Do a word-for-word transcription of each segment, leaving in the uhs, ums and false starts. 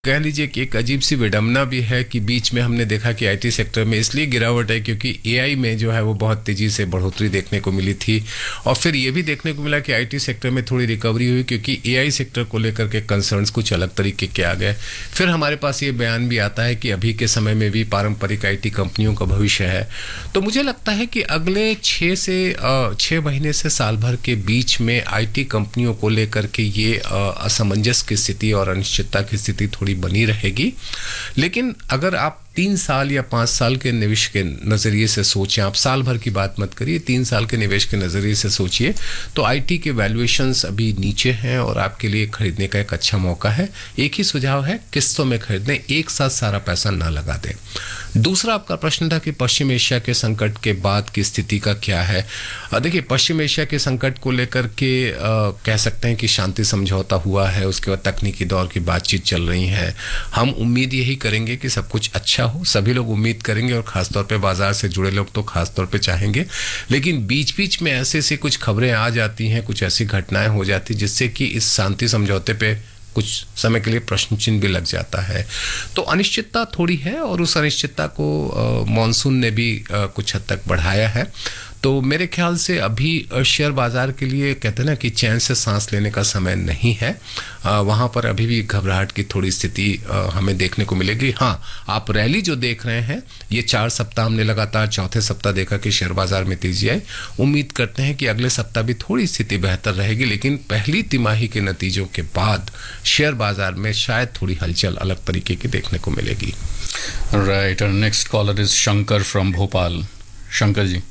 कह लीजिए कि एक अजीब सी विडंबना भी है कि बीच में हमने देखा कि आईटी सेक्टर में इसलिए गिरावट है क्योंकि एआई में जो है वो बहुत तेज़ी से बढ़ोतरी देखने को मिली थी और फिर ये भी देखने को मिला कि आईटी सेक्टर में थोड़ी रिकवरी हुई क्योंकि एआई सेक्टर को लेकर के कंसर्न्स कुछ अलग तरीके के आ गए। फिर हमारे पास ये बयान भी आता है कि अभी के समय में भी पारंपरिक आईटी कंपनियों का भविष्य है। तो मुझे लगता है कि अगले छः से छः महीने से साल भर के बीच में आईटी कंपनियों को लेकर के ये असमंजस की स्थिति और अनिश्चितता की स्थिति थोड़ी बनी रहेगी। लेकिन अगर आप तीन साल या पाँच साल के निवेश के नज़रिए से सोचें, आप साल भर की बात मत करिए, तीन साल के निवेश के नज़रिए से सोचिए तो आईटी के वैल्यूएशंस अभी नीचे हैं और आपके लिए खरीदने का एक अच्छा मौका है। एक ही सुझाव है, किस्तों में खरीदें, एक साथ सारा पैसा ना लगा दें। दूसरा आपका प्रश्न था कि पश्चिम एशिया के संकट के बाद की स्थिति का क्या है। देखिए, पश्चिम एशिया के संकट को लेकर के आ, कह सकते हैं कि शांति समझौता हुआ है, उसके बाद तकनीकी दौर की बातचीत चल रही है। हम उम्मीद यही करेंगे कि सब कुछ अच्छा हो, सभी लोग उम्मीद करेंगे और ख़ासतौर पे बाज़ार से जुड़े लोग तो ख़ासतौर पे चाहेंगे। लेकिन बीच बीच में ऐसे ऐसी कुछ खबरें आ जाती हैं, कुछ ऐसी घटनाएं हो जाती जिससे कि इस शांति समझौते पे कुछ समय के लिए प्रश्न चिन्ह भी लग जाता है। तो अनिश्चितता थोड़ी है और उस अनिश्चितता को मॉनसून ने भी आ, कुछ हद तक बढ़ाया है। तो मेरे ख्याल से अभी शेयर बाज़ार के लिए कहते हैं ना कि चैन से सांस लेने का समय नहीं है। वहाँ पर अभी भी घबराहट की थोड़ी स्थिति हमें देखने को मिलेगी। हाँ, आप रैली जो देख रहे हैं, ये चार सप्ताह हमने लगातार चौथे सप्ताह देखा कि शेयर बाज़ार में तेजी आई। उम्मीद करते हैं कि अगले सप्ताह भी थोड़ी स्थिति बेहतर रहेगी, लेकिन पहली तिमाही के नतीजों के बाद शेयर बाज़ार में शायद थोड़ी हलचल अलग तरीके की देखने को मिलेगी। Right, next collar is Shankar from Bhopal. Shankar ji.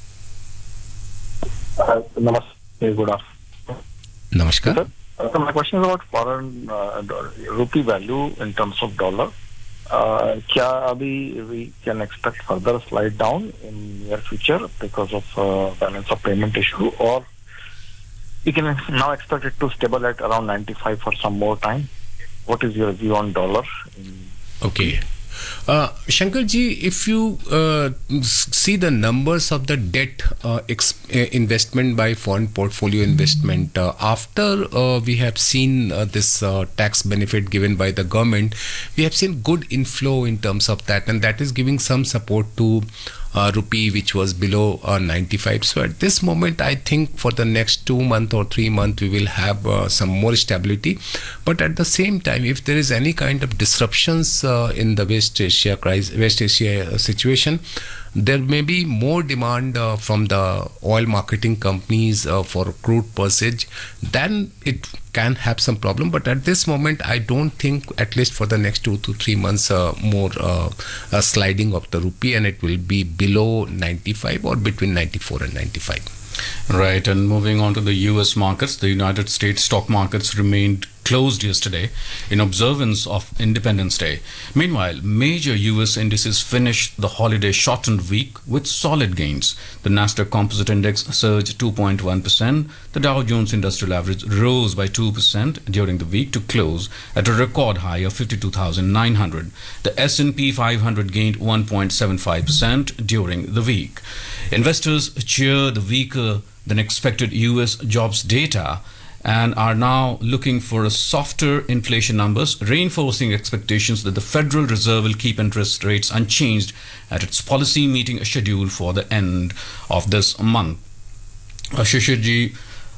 Uh, Namaste, good afternoon. Namaskar. Sir, uh, so my question is about foreign uh, rupee value in terms of dollar. Uh, क्या अभी we can expect further slide down in near future because of uh, balance of payment issue, or we can now expect it to stable at around ninety-five for some more time? What is your view on dollar? Okay. Uh, Shankar ji, if you uh, see the numbers of the debt uh, ex- investment by foreign portfolio investment, uh, after uh, we have seen uh, this uh, tax benefit given by the government, we have seen good inflow in terms of that, and that is giving some support to Uh, rupee, which was below uh, ninety-five. So at this moment, I think for the next two month or three month, we will have uh, some more stability. But at the same time, if there is any kind of disruptions uh, in the West Asia crisis, West Asia uh, situation, there may be more demand uh, from the oil marketing companies uh, for crude purchase. Then it can have some problem. But at this moment, I don't think, at least for the next two to three months, uh, more uh, uh, sliding of the rupee, and it will be below ninety-five or between ninety-four and ninety-five. Right, and moving on to the U S markets, the United States stock markets remained closed yesterday in observance of Independence Day. Meanwhile, major U S indices finished the holiday shortened week with solid gains. The Nasdaq Composite Index surged two point one percent. The Dow Jones Industrial Average rose by two percent during the week to close at a record high of fifty-two thousand nine hundred. The S and P five hundred gained one point seven five percent during the week. Investors cheer the weaker than expected U S jobs data and are now looking for a softer inflation numbers, reinforcing expectations that the Federal Reserve will keep interest rates unchanged at its policy meeting scheduled for the end of this month. Uh, Shishir ji,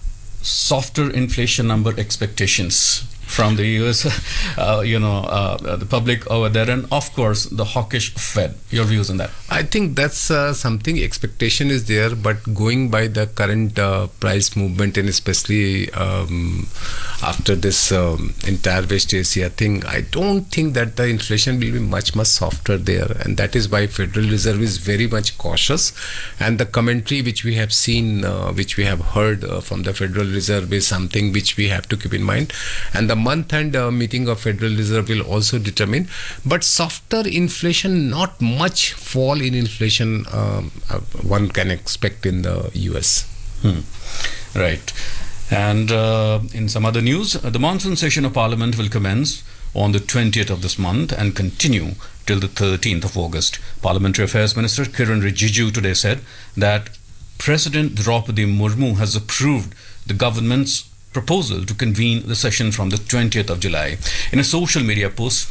softer inflation number expectations from the U S, uh, you know, uh, the public over there, and of course the hawkish Fed. Your views on that? I think that's uh, something, expectation is there, but going by the current uh, price movement, and especially um, after this um, entire West Asia thing, I don't think that the inflation will be much much softer there, and that is why Federal Reserve is very much cautious. And the commentary which we have seen, uh, which we have heard uh, from the Federal Reserve is something which we have to keep in mind. And the month-end uh, meeting of Federal Reserve will also determine. But softer inflation, not much fall in inflation um, uh, one can expect in the U S. Hmm. Right. And uh, in some other news, uh, the monsoon session of Parliament will commence on the twentieth of this month and continue till the thirteenth of August. Parliamentary Affairs Minister Kiran Rijiju today said that President Draupadi Murmu has approved the government's proposal to convene the session from the twentieth of July. In a social media post,